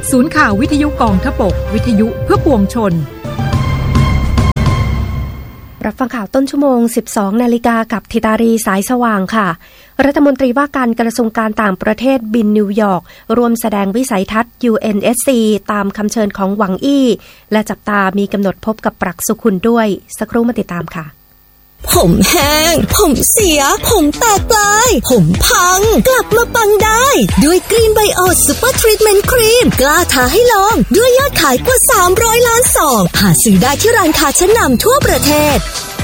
ศูนย์ข่าววิทยุกองทพบกวิทยุเพื่อปวงชนรับฟังข่าวต้นชั่วโมง 12 นาฬิกากับธิตารีสายสว่างค่ะรัฐมนตรีว่าการกระทรวงการต่างประเทศบินนิวยอร์กรวมแสดงวิสัยทัศน์ UNSC ตามคำเชิญของหวังอี้และจับตามีกำหนดพบกับปรักสุขุนด้วยสักครู่มาติดตามค่ะผมแห้งผมเสียผมแตกปลายผมพังกลับมาปังได้ด้วยกรีนไบโอซูเปอร์ทรีทเมนต์ครีมกล้าท้าให้ลองด้วยยอดขายกว่า300 ล้านซองหาซื้อได้ที่ร้านค้าชั้นนำทั่วประเทศ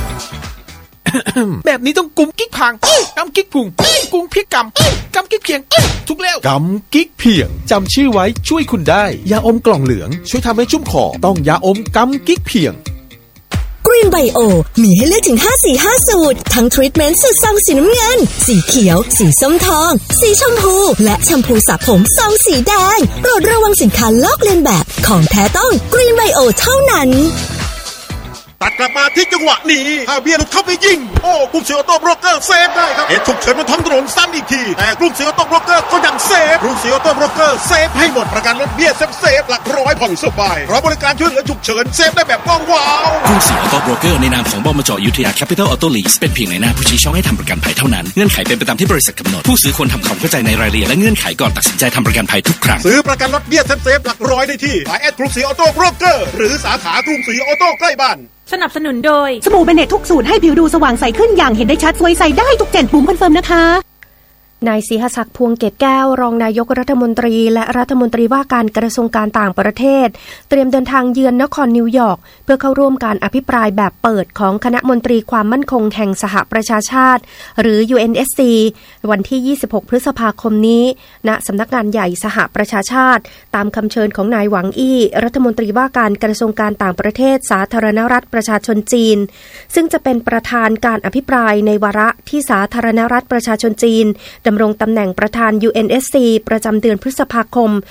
แบบนี้ต้องกุมกิ๊กพังกำกิ๊กพุงกุมเพียกกำกิ๊กเพียงทุกแล้วกำกิ๊กเพียงจำชื่อไว้ช่วยคุณได้ยาอมกล่องเหลืองช่วยทำให้ชุ่มคอต้องยาอมกำกิ๊กเพียงกรีนไบโอมีให้เลือกถึง5-4-5 สูตรทั้งทรีทเมนต์สูตรซองสีน้ำเงินสีเขียวสีส้มทองสีชมพูและแชมพูสระผมซองสีแดงโปรดระวังสินค้าลอกเลียนแบบของแท้ต้องกรีนไบโอเท่านั้นตัดกลับมาที่จังหวะนี้ถ้าเบียร์หลุดเข้าไปยิงโอ้กลุ่มเสียออโต้โบรกเกอร์เซฟได้ครับเหตุฉุกเฉินบนท้องถนนซ้ำอีกทีแต่กลุ่มเสียออโต้โบรกเกอร์ก็ยังเซฟกลุ่มเสียออโต้โบรกเกอร์เซฟให้หมดประกันรถเบี้ยเซฟหลักร้อยผ่อนสบายเพราะบริการช่วยเหลือฉุกเฉินเซฟได้แบบว่างว้าวกลุ่มเสียออโต้โบรกเกอร์ในนามของบมจ.อยุธยาแคปิตอลออโต้ลีสเป็นเพียงในหน้าผู้ชี้ช่องให้ทำประกันภัยเท่านั้นเงื่อนไขเป็นไปตามที่บริษัทกำหนดผู้ซื้อควรทำความเข้าใจในรายละเอียดและเงื่อนไขก่อนตัดสินใจทำประกันภัยทุกครั้งซื้อประกันรถเบี้ยเซฟหลักร้อยได้ที่ไลน์แอดกลุ่มเสียออโต้โบรกเกอร์หรือสาขากลุ่มเสียออโต้ใกล้บ้านสนับสนุนโดยสบู่เบเนตทุกสูตรให้ผิวดูสว่างใสขึ้นอย่างเห็นได้ชัดสวยใสได้ทุก7ปุ่มคอนเฟิร์มนะคะนายศรีหศักดิ์พวงเกตแก้วรองนายกรัฐมนตรีและรัฐมนตรีว่าการกระทรวงการต่างประเทศเตรียมเดินทางเยือนนครนิวยอร์กเพื่อเข้าร่วมการอภิปรายแบบเปิดของคณะมนตรีความมั่นคงแห่งสหประชาชาติหรือ UNSC วันที่26พฤษภาคมนี้ณสำนักงานใหญ่สหประชาชาติตามคำเชิญของนายหวังอี้รัฐมนตรีว่าการกระทรวงการต่างประเทศสาธารณรัฐประชาชนจีนซึ่งจะเป็นประธานการอภิปรายในวาระที่สาธารณรัฐประชาชนจีนดำรงตำแหน่งประธาน UNSC ประจำเดือนพฤษภาคม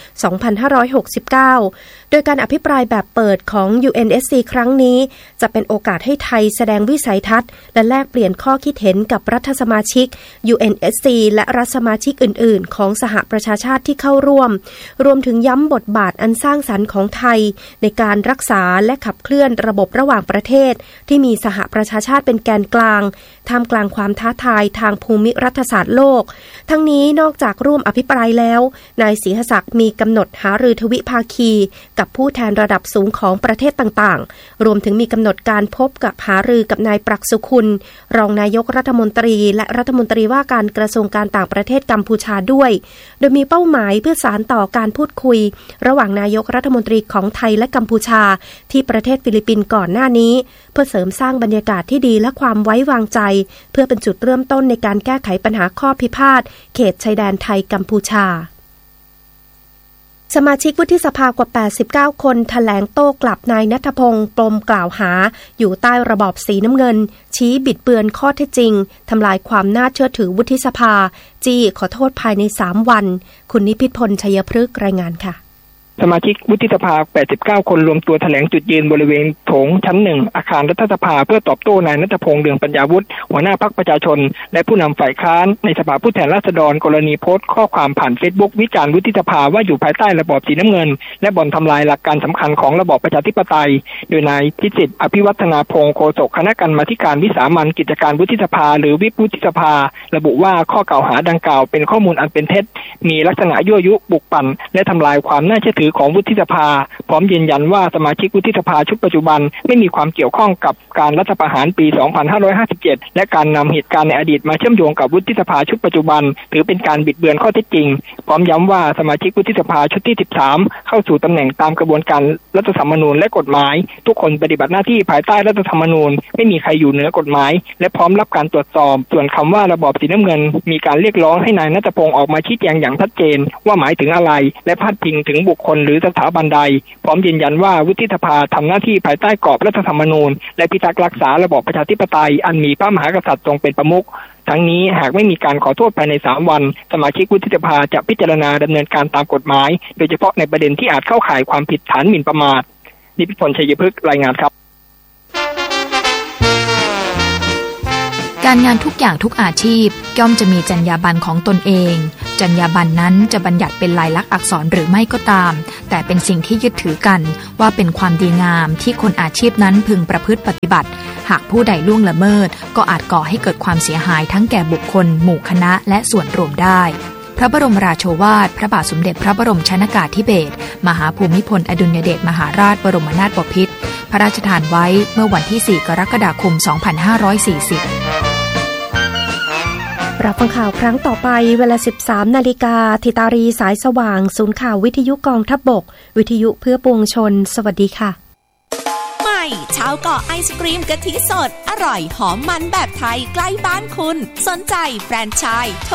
2569 โดยการอภิปรายแบบเปิดของ UNSC ครั้งนี้จะเป็นโอกาสให้ไทยแสดงวิสัยทัศน์และแลกเปลี่ยนข้อคิดเห็นกับรัฐสมาชิก UNSC และรัฐสมาชิกอื่นๆของสหประชาชาติที่เข้าร่วมรวมถึงย้ำบทบาทอันสร้างสรรค์ของไทยในการรักษาและขับเคลื่อนระบบระหว่างประเทศที่มีสหประชาชาติเป็นแกนกลางท่ามกลางความท้าทายทางภูมิรัฐศาสตร์โลกทั้งนี้นอกจากร่วมอภิปรายแล้วนายศรีหศักดิ์มีกำหนดหารือทวิภาคีกับผู้แทนระดับสูงของประเทศต่างๆรวมถึงมีกำหนดการพบกับหารือกับนายปรักสุขุนรองนายกรัฐมนตรีและรัฐมนตรีว่าการกระทรวงการต่างประเทศกัมพูชาด้วยโดยมีเป้าหมายเพื่อสานต่อการพูดคุยระหว่างนายกรัฐมนตรีของไทยและกัมพูชาที่ประเทศฟิลิปปินส์ก่อนหน้านี้เพื่อเสริมสร้างบรรยากาศที่ดีและความไว้วางใจเพื่อเป็นจุดเริ่มต้นในการแก้ไขปัญหาข้อพิพาทเขตชายแดนไทยกัมพูชาสมาชิกวุฒิสภากว่า89คนแถลงโต้กลับนายณัฐพงศ์ปมกล่าวหาอยู่ใต้ระบอบสีน้ำเงินชี้บิดเบือนข้อเท็จจริงทำลายความน่าเชื่อถือวุฒิสภาจี้ขอโทษภายใน3วันคุณนิพิษพลชัยพฤกษ์รายงานค่ะสมาชิกวุฒิสภา89คนรวมตัวแถลงจุดยืนบริเวณโถงชั้น1อาคารรัฐสภาเพื่อตอบโต้นายณัฐพงษ์เรืองปัญญาวุฒิหัวหน้าพรรคประชาชนและผู้นำฝ่ายค้านในสภาผู้แทนราษฎรกรณีโพสต์ข้อความผ่าน Facebook วิจารณ์วุฒิสภาว่าอยู่ภายใต้ระบอบสีน้ำเงินและบ่อนทำลายหลักการสำคัญของระบอบประชาธิปไตยโดยนายพิสิทธิ์อภิวัฒนาพงศ์โฆษกคณะกรรมาธิการวิสามัญกิจการวุฒิสภาหรือวิปวุฒิสภาระบุว่าข้อกล่าวหาดังกล่าวเป็นข้อมูลอันเป็นเท็จมีลักษณะยั่วยุปลุกปั่นและทำลายความน่าเชื่อถือของวุฒิสภาพร้อมยืนยันว่าสมาชิกวุฒิสภาชุดปัจจุบันไม่มีความเกี่ยวข้องกับการรัฐประหารปี 2557 และการนำเหตุการณ์ในอดีตมาเชื่อมโยงกับวุฒิสภาชุดปัจจุบันถือเป็นการบิดเบือนข้อเท็จจริงพร้อมย้ำว่าสมาชิกวุฒิสภาชุดที่ 13 เข้าสู่ตำแหน่งตามกระบวนการรัฐธรรมนูญและกฎหมายทุกคนปฏิบัติหน้าที่ภายใต้รัฐธรรมนูญไม่มีใครอยู่เหนือกฎหมายและพร้อมรับการตรวจสอบส่วนคำว่าระบอบสีน้ำเงินมีการเรียกร้องให้นายณัฐพงศ์ออกมาชี้แจงอย่างชัดเจนว่าหมายถึงอะไรและพาดพิงถึงบุคคลหรือสถาบันใดพร้อมยืนยันว่าวุฒิสภาทำหน้าที่ภายใต้กรอบรัฐธรรมนูญและพิทักษ์รักษาระบอบประชาธิปไตยอันมีพระมหากษัตริย์ทรงเป็นประมุขทั้งนี้หากไม่มีการขอโทษภายใน3วันสมาชิกวุฒิสภาจะพิจารณาดำเนินการตามกฎหมายโดยเฉพาะในประเด็นที่อาจเข้าข่ายความผิดฐานหมิ่นประมาทนิพิษพลชัยพฤกษ์รายงานครับกการงานทุกอย่างทุกอาชีพย่อมจะมีจรรยาบรรณของตนเองจรรยาบรรณนั้นจะบัญญัติเป็นลายลักษณ์อักษรหรือไม่ก็ตามแต่เป็นสิ่งที่ยึดถือกันว่าเป็นความดีงามที่คนอาชีพนั้นพึงประพฤติปฏิบัติหากผู้ใดล่วงละเมิดก็อาจก่อให้เกิดความเสียหายทั้งแก่บุคคลหมู่คณะและส่วนรวมได้พระบรมราโชวาทพระบาทสมเด็จพระบรมชนกาธิเบศรมหาภูมิพลอดุลยเดชมหาราชบรมนาถบพิตรพระราชทานไว้เมื่อวันที่ 4 กรกฎาคม 2540 รับฟังข่าวครั้งต่อไปเวลา 13 นาฬิกาธิตารีสายสว่างศูนย์ข่าววิทยุกองทัพบกวิทยุเพื่อปวงชนสวัสดีค่ะใหม่ชาวเกาะไอศกรีมกะทิสดอร่อยหอมมันแบบไทยใกล้บ้านคุณสนใจแฟรนไชส์โทร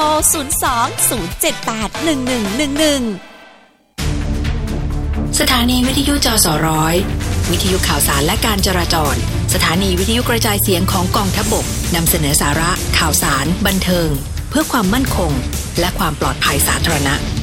02-078-1111 สถานีวิทยุจสร้อยวิทยุข่าวสารและการจราจรสถานีวิทยุกระจายเสียงของกองทัพบกนำเสนอสาระข่าวสารบันเทิงเพื่อความมั่นคงและความปลอดภัยสาธารณะ